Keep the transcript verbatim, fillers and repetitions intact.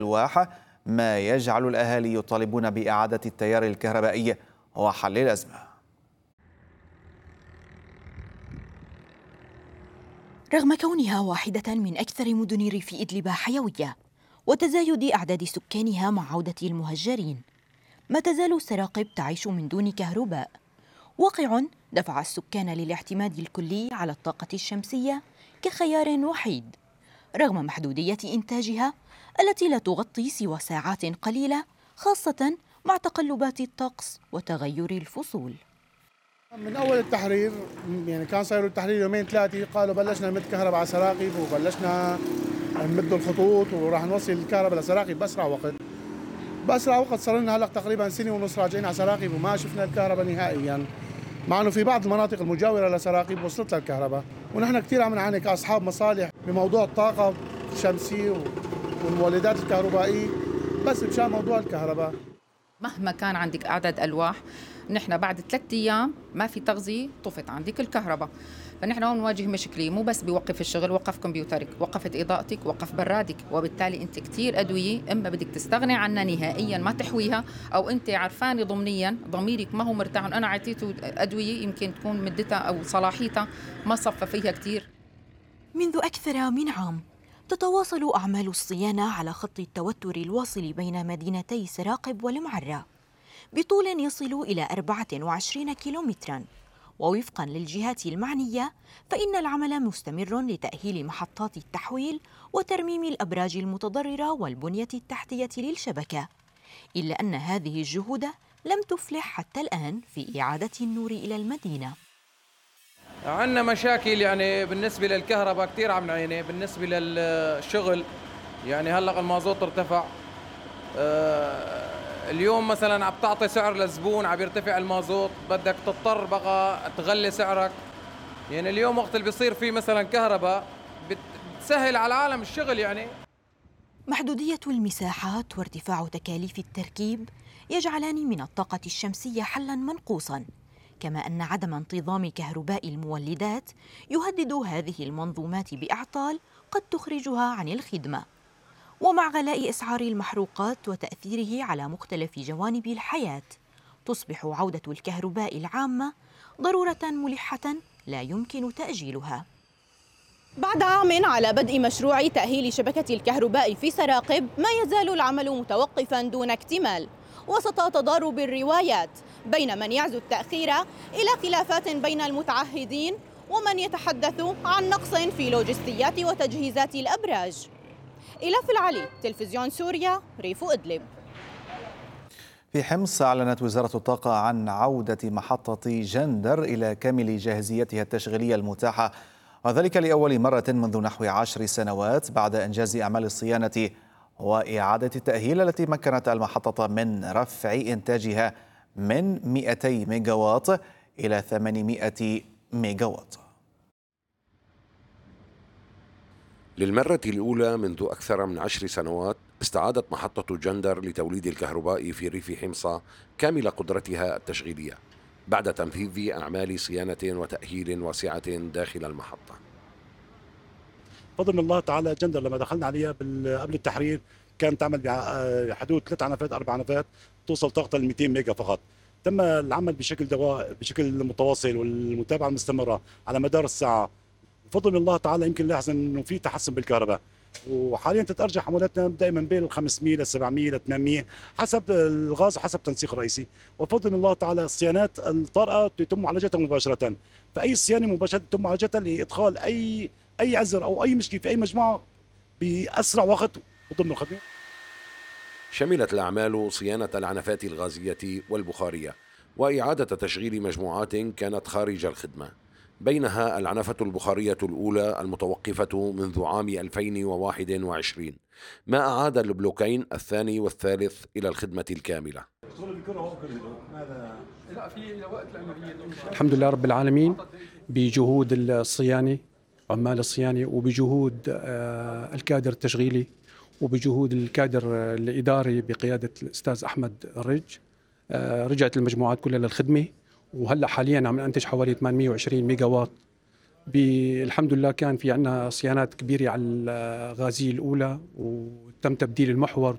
الألواح، ما يجعل الأهالي يطالبون بإعادة التيار الكهربائي وحل الأزمة. رغم كونها واحدة من أكثر مدن ريف إدلب حيوية وتزايد أعداد سكانها مع عودة المهجرين، ما تزال سراقب تعيش من دون كهرباء، واقع دفع السكان للاعتماد الكلي على الطاقة الشمسية كخيار وحيد، رغم محدودية إنتاجها التي لا تغطي سوى ساعات قليلة، خاصة مع تقلبات الطقس وتغير الفصول. من أول التحرير يعني كان صايروا التحرير يومين ثلاثة، قالوا بلشنا نمد كهرباء على سراقب وبلشنا نمد الخطوط وراح نوصل الكهرباء لسراقب بأسرع وقت. بأسرع وقت صار لنا هلا تقريبا سنة ونص راجعين على سراقب وما شفنا الكهرباء نهائيا، يعني مع انه في بعض المناطق المجاوره لسراقب وصلت للكهرباء، ونحن كثير عم نعاني كاصحاب مصالح بموضوع الطاقه الشمسيه والمولدات الكهربائيه، بس مشان موضوع الكهرباء. مهما كان عندك اعداد الواح، نحن بعد ثلاثة ايام ما في تغذيه طفت عندك الكهرباء، فنحن هون نواجه مشكله، مو بس بوقف الشغل، وقف كمبيوترك، وقفت اضاءتك، وقف برادك، وبالتالي انت كثير ادويه اما بدك تستغني عنها نهائيا ما تحويها، او انت عرفانه ضمنيا ضميرك ما هو مرتاح انا اعطيته ادويه يمكن تكون مدتها او صلاحيتها ما صفى فيها كثير. منذ اكثر من عام تتواصل أعمال الصيانة على خط التوتر الواصل بين مدينتي سراقب والمعرة بطول يصل إلى أربعة وعشرين كيلومتراً، ووفقاً للجهات المعنية فإن العمل مستمر لتأهيل محطات التحويل وترميم الأبراج المتضررة والبنية التحتية للشبكة، إلا أن هذه الجهود لم تفلح حتى الآن في إعادة النور إلى المدينة. عندنا مشاكل يعني بالنسبة للكهرباء كتير عم نعاني، بالنسبة للشغل يعني هلأ المازوت ارتفع، آه اليوم مثلا عم تعطي سعر للزبون عم يرتفع المازوت، بدك تضطر بقى تغلي سعرك، يعني اليوم وقت اللي بيصير فيه مثلا كهرباء بتسهل على العالم الشغل. يعني محدودية المساحات وارتفاع تكاليف التركيب يجعلان من الطاقة الشمسية حلاً منقوصاً، كما أن عدم انتظام كهرباء المولدات يهدد هذه المنظومات بأعطال قد تخرجها عن الخدمة. ومع غلاء أسعار المحروقات وتأثيره على مختلف جوانب الحياة، تصبح عودة الكهرباء العامة ضرورة ملحة لا يمكن تأجيلها. بعد عام على بدء مشروع تأهيل شبكة الكهرباء في سراقب، ما يزال العمل متوقفاً دون اكتمال، وسط تضارب الروايات بين من يعزو التأخير إلى خلافات بين المتعهدين ومن يتحدث عن نقص في لوجستيات وتجهيزات الأبراج. إلاف العلي، تلفزيون سوريا، ريف إدلب. في حمص أعلنت وزارة الطاقة عن عودة محطة جندر إلى كامل جاهزيتها التشغيلية المتاحة، وذلك لأول مرة منذ نحو عشر سنوات بعد إنجاز أعمال الصيانة وإعادة التأهيل التي مكنت المحطة من رفع إنتاجها من مئتي ميجاوات إلى ثمانمئة ميجاوات. للمرة الأولى منذ أكثر من عشر سنوات استعادت محطة جندر لتوليد الكهرباء في ريف حمصة كامل قدرتها التشغيلية بعد تنفيذ أعمال صيانة وتأهيل واسعة داخل المحطة. بفضل من الله تعالى جندر لما دخلنا عليها قبل التحرير كانت تعمل بحدود ثلاث عنفات أربع عنفات توصل طاقتها ل مئتين ميجا فقط. تم العمل بشكل دواء بشكل متواصل والمتابعة المستمرة على مدار الساعة. بفضل من الله تعالى يمكن نلاحظ انه في تحسن بالكهرباء، وحاليا تتأرجح حمولاتنا دائما بين ال خمسمئة ل سبعمئة ل ثمانمئة حسب الغاز وحسب تنسيق رئيسي. وبفضل من الله تعالى الصيانات الطارئة تتم معالجتها مباشرة، فأي صيانة مباشرة تتم معالجتها لإدخال أي أي عذر أو أي مشكلة في أي مجموعة بأسرع وقت ضمن الخدمة. شملت الأعمال صيانة العنفات الغازية والبخارية وإعادة تشغيل مجموعات كانت خارج الخدمة، بينها العنفة البخارية الأولى المتوقفة منذ عام ألفين وواحد وعشرين، ما أعاد البلوكين الثاني والثالث إلى الخدمة الكاملة. الحمد لله رب العالمين بجهود الصيانة، عمال الصيانة، وبجهود الكادر التشغيلي، وبجهود الكادر الإداري بقيادة الأستاذ أحمد الرج، رجعت المجموعات كلها للخدمة، وهلا حاليا عم ننتج حوالي ثمانمئة وعشرين ميجا وات. الحمد لله كان في عندنا صيانات كبيرة على الغازية الأولى وتم تبديل المحور